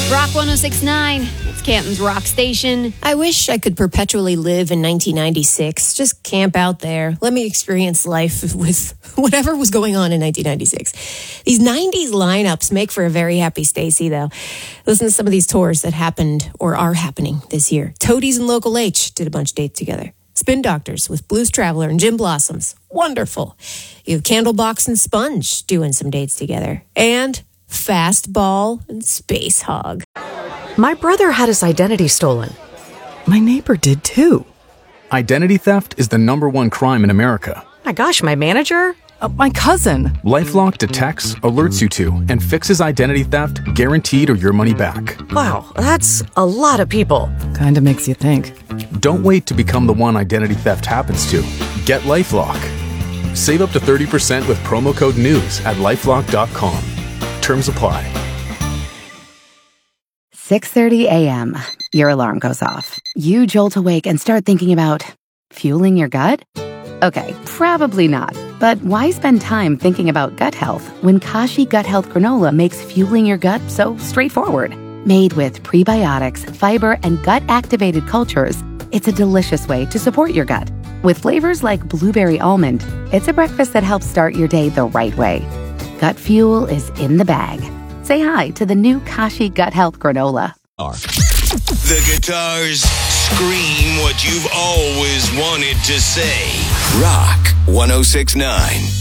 Rock 106.9. It's Canton's Rock Station. I wish I could perpetually live in 1996. Just camp out there. Let me experience life with whatever was going on in 1996. These 90s lineups make for a very happy Stacy, though. Listen to some of these tours that happened or are happening this year. Toadies and Local H did a bunch of dates together. Spin Doctors with Blues Traveler and Jim Blossoms. Wonderful. You have Candlebox and Sponge doing some dates together. And Fastball and Space Hog. My brother had his identity stolen. My neighbor did too. Identity theft is the #1 crime in America. My gosh, my manager? My cousin. LifeLock detects, alerts you to, and fixes identity theft guaranteed or your money back. Wow, that's a lot of people. Kinda makes you think. Don't wait to become the one identity theft happens to. Get LifeLock. Save up to 30% with promo code NEWS at LifeLock.com. Terms apply. 6:30 a.m. Your alarm goes off. You jolt awake and start thinking about fueling your gut? Okay, probably not. But why spend time thinking about gut health when Kashi Gut Health Granola makes fueling your gut so straightforward? Made with prebiotics, fiber, and gut-activated cultures, it's a delicious way to support your gut. With flavors like blueberry almond, it's a breakfast that helps start your day the right way. Gut fuel is in the bag. Say hi to the new Kashi Gut Health Granola. The guitars scream what you've always wanted to say. Rock 106.9.